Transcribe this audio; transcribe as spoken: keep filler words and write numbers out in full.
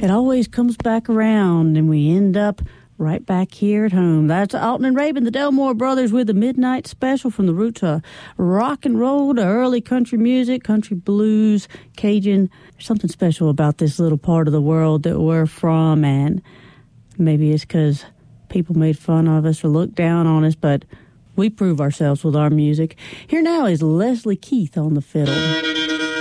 it always comes back around, and we end up right back here at home. That's Alton and Rabin, the Delmore Brothers, with a midnight special from the roots of rock and roll to early country music, country blues, Cajun. There's something special about this little part of the world that we're from, and maybe it's because people made fun of us or looked down on us, but we prove ourselves with our music. Here now is Leslie Keith on the fiddle.